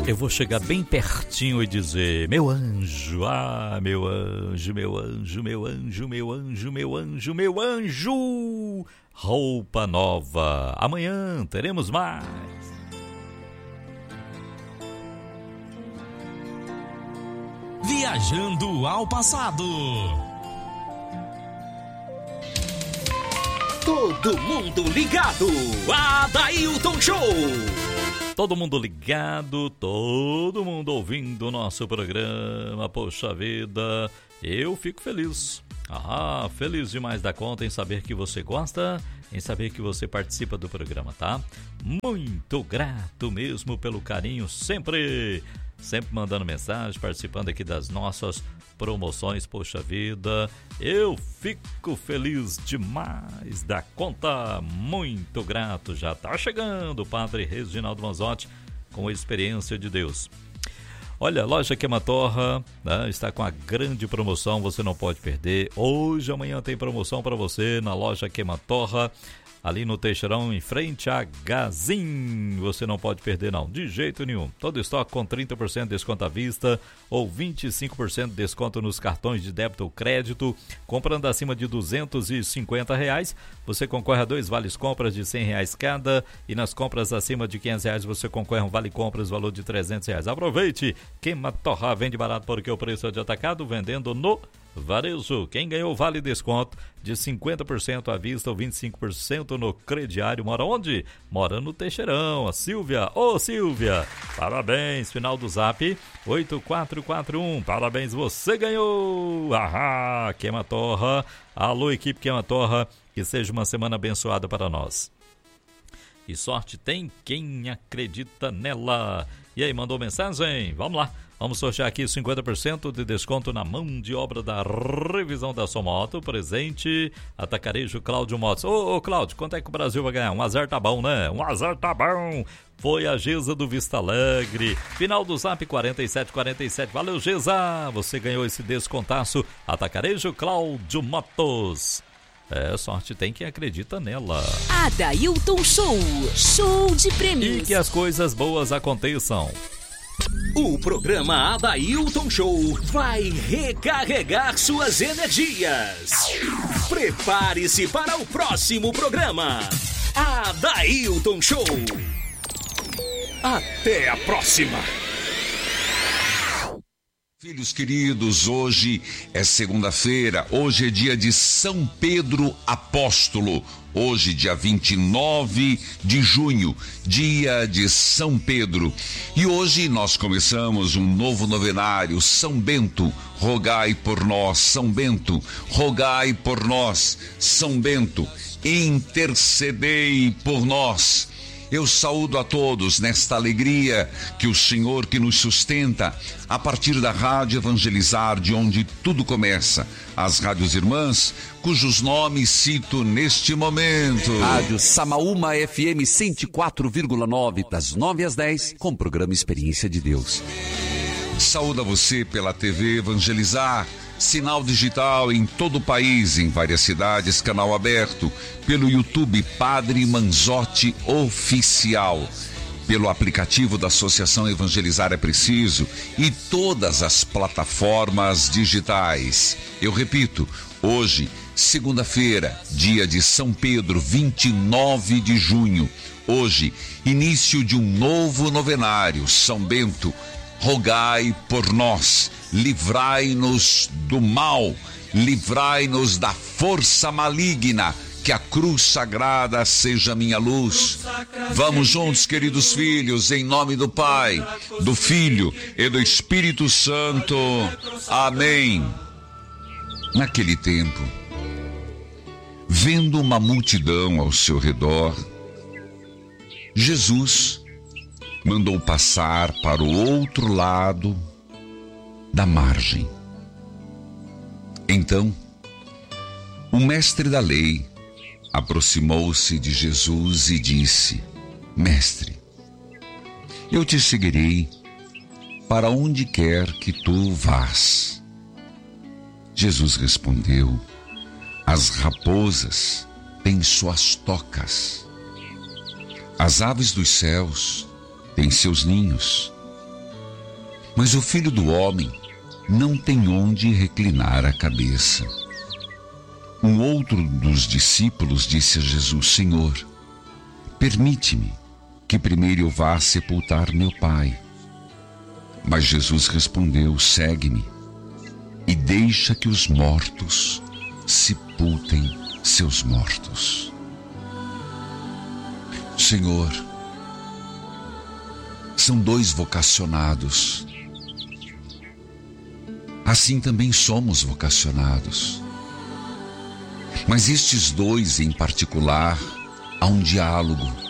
eu vou chegar bem pertinho e dizer: meu anjo, meu anjo, meu anjo, meu anjo, meu anjo, meu anjo, meu anjo, roupa nova. Amanhã teremos mais. Viajando ao passado. Todo mundo ligado. Adailton Show. Todo mundo ligado, todo mundo ouvindo o nosso programa. Poxa vida, eu fico feliz. Feliz demais da conta em saber que você gosta, em saber que você participa do programa, tá? Muito grato mesmo pelo carinho, sempre mandando mensagem, participando aqui das nossas promoções. Poxa vida, eu fico feliz demais da conta, muito grato. Já tá chegando o Padre Reginaldo Manzotti com a experiência de Deus. Olha, a Loja Queima-Torra, né, está com a grande promoção, você não pode perder. Hoje, amanhã tem promoção para você na Loja Queima-Torra, ali no Teixeirão, em frente a Gazin. Você não pode perder, não, de jeito nenhum. Todo estoque com 30% de desconto à vista ou 25% de desconto nos cartões de débito ou crédito. Comprando acima de R$250, você concorre a 2 vales compras de R$100 cada. E nas compras acima de R$500, você concorre a um vale compras valor de R$300. Aproveite! Queima-Torra vende barato porque o preço é de atacado, vendendo no varejo. Quem ganhou vale desconto de 50% à vista ou 25% no crediário, mora onde? Mora no Teixeirão, a Silvia. Ô Silvia, parabéns, final do zap 8441, parabéns, você ganhou. Queima-Torra, alô equipe Queima-Torra, que seja uma semana abençoada para nós. E sorte tem quem acredita nela. E aí, mandou mensagem? Vamos lá. Vamos sortear aqui 50% de desconto na mão de obra da revisão da sua moto. Presente, Atacarejo Cláudio Motos. Ô Cláudio, quanto é que o Brasil vai ganhar? Um azar tá bom, né? Um azar tá bom. Foi a Geza do Vista Alegre. Final do zap 4747. Valeu, Geza. Você ganhou esse descontaço. Atacarejo Cláudio Motos. Sorte tem quem acredita nela. Adailton Show. Show de prêmios. E que as coisas boas aconteçam. O programa Adailton Show vai recarregar suas energias. Prepare-se para o próximo programa. Adailton Show. Até a próxima. Filhos queridos, hoje é segunda-feira, hoje é dia de São Pedro Apóstolo, hoje dia 29 de junho, dia de São Pedro. E hoje nós começamos um novo novenário, São Bento, rogai por nós, São Bento, rogai por nós, São Bento, intercedei por nós. Eu saúdo a todos nesta alegria que o Senhor que nos sustenta a partir da Rádio Evangelizar, de onde tudo começa. As rádios irmãs, cujos nomes cito neste momento. Rádio Samaúma FM 104,9, das 9 às 10, com o programa Experiência de Deus. Saúdo a você pela TV Evangelizar, sinal digital em todo o país, em várias cidades, canal aberto, pelo YouTube Padre Manzotti Oficial, pelo aplicativo da Associação Evangelizar é Preciso e todas as plataformas digitais. Eu repito, hoje, segunda-feira, dia de São Pedro, 29 de junho. Hoje, início de um novo novenário, São Bento, rogai por nós. Livrai-nos do mal, livrai-nos da força maligna, que a cruz sagrada seja minha luz. Vamos juntos, queridos filhos, em nome do Pai, do Filho e do Espírito Santo. Amém. Naquele tempo, vendo uma multidão ao seu redor, Jesus mandou passar para o outro lado da margem. Então, o mestre da lei aproximou-se de Jesus e disse: Mestre, eu te seguirei para onde quer que tu vás. Jesus respondeu: As raposas têm suas tocas, as aves dos céus têm seus ninhos, Mas o Filho do Homem não tem onde reclinar a cabeça. Um outro dos discípulos disse a Jesus: Senhor, permite-me que primeiro eu vá sepultar meu pai. Mas Jesus respondeu: segue-me e deixa que os mortos sepultem seus mortos. Senhor, são dois vocacionados. Assim também somos vocacionados. Mas estes dois em particular, há um diálogo.